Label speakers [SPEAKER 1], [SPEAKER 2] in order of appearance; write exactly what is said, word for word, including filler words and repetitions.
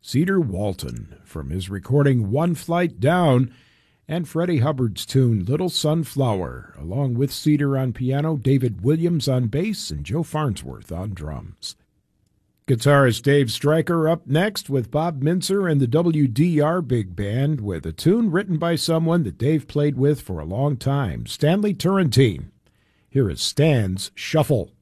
[SPEAKER 1] Cedar Walton from his recording One Flight Down, and Freddie Hubbard's tune Little Sunflower, along with Cedar on piano, David Williams on bass, and Joe Farnsworth on drums. Guitarist Dave Stryker up next with Bob Mintzer and the W D R Big Band with a tune written by someone that Dave played with for a long time, Stanley Turrentine. Here is Stan's Shuffle.